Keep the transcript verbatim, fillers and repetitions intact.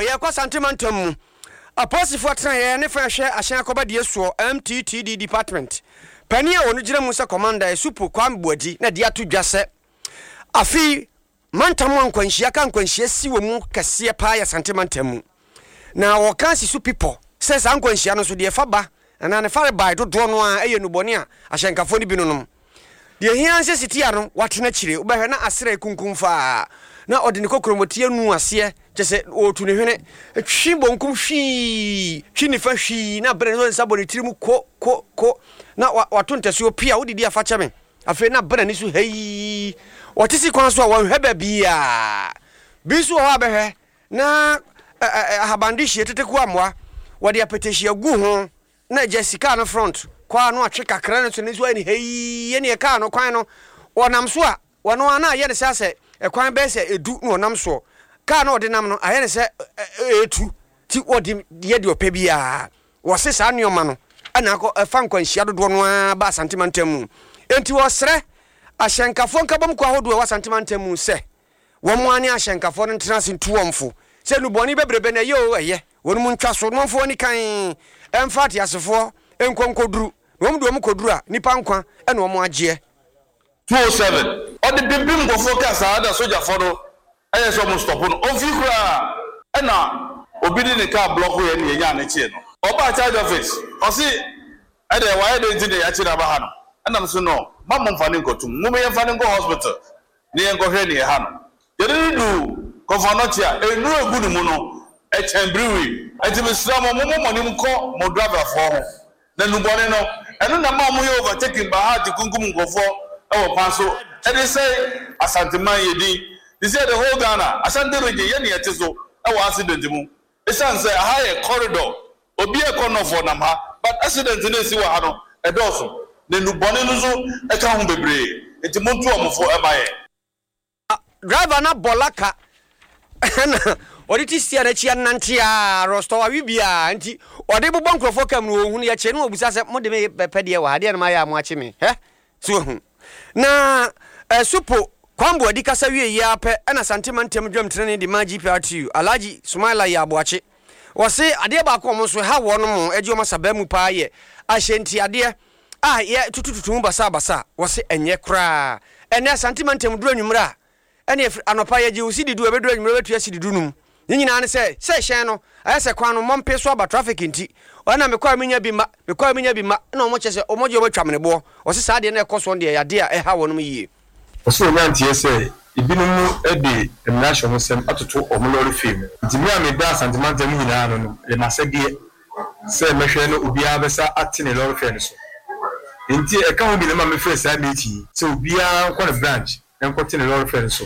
ye kwa santimantam mu aposifo atena ye ne fa hwe ahyen akoba de so M T T D department pani a wonu gire mu se commander Supo Kwambuadi na de ato dwase afi mantam ankwanhia ka ankwanhia si wo mu kase pa ya santimantam mu na wo kan si su people se san ankwanhia no so de fa ba na ne fa ba do do no a eye nubone a ahyenkafo ni bi no no de hian se sitia no watena kire wo behwe na asira kunkum fa na odini kokromotie nu ase chese otu ne hwene twi bonkum hwi twi ni fa hwi na bre no nsaboni tirimu ko ko ko na wato ntase opia wo didi afa cheme afi na bre ni so hei watisi kwan so a wo hweba bia bisu ho abehwe na ahabandi hie teteku amwa wode apetehia gu ho na Jessica no front kwa no atwe kakra no so ni so ani hei ye ne ka no kwan no wonam so a wono ana ye ne sase ekwan be se edu no nam so ka na odinam no aye ne se etu ti odi ye de opa bia wo se sa nioma no ana ko fa nkwanhia dodo no ba santimantam enti wo sere ahyenkafo nkabom kwa hodo wa santimantam se wo mo ani ahyenkafo no ntena se ntuomfo se nuboni bebrebe na yo eye wonu mu ntwa so nomfo ni kan emfati asefo enkonkoduru wo mdo mu koduru a nipa nkwa ene wo mo agye two oh seven odi bimbim go focus ada soja fodo aye so mo stop no on fi kura e na obi ni ka block ye ni nya na chie no oba charge office o si e de wa e de nti de ya chi na ba ha no e na so no ma mo mfa ni nkotum mo me mfa ni go hospital ni en go hwe ni ha no ye ni du konfanotia enu egu ni mu no e chembriwi e ti misra mo mo mo ni mko mo driver fo ho na nubone no enu na ma mo ye overtaking ba ha ti kunkum ngofo oh panso and they say asanteman yedi they say the whole Ghana asante region ye ne yete so e wa accident mu e san say high corridor obi e kono for nam ha but accident dey si wa ha no e do so ne nubone no so e ka ho bebre enti montu omfo e baye driver na bolaka na odi ti sia na chia nantia rosto wa bibia enti odi bobon krofo kam no ohunu ya che no obusa se mo de me pede wa de na ma ya mo ache me he so hu na eh, Supo Kwambuadi kasa wie ya pe na santimantem dwam trene de ma G P R T U Alhaji Sumaila ya boache wose ade ba ko mo so ha wo no mo eji o masaba mu pa ye ahyenti ade ah ye tutututu mu basa basa wose enye kra ene santimantem duro nwumra ene anopa ye ji usidi du ebeduro nwumra betu asidi du num nyina ne se se hyen no ayese kwan no mompe so aba traffic nti ona me kwa menya bi ma me kwa menya bi ma na omo chese omo je obetwa menebo o se sa de na ekoso de ya de a e ha wonum yie o so nyanti ese ibinum e de emnation sem atoto omo lori film nti me am da santimantem nyina no no e na se de se mehwe no obi abesa atene lori film so nti e ka ho bi na ma me face a mechi se obi a kwa branch enko tene lori film so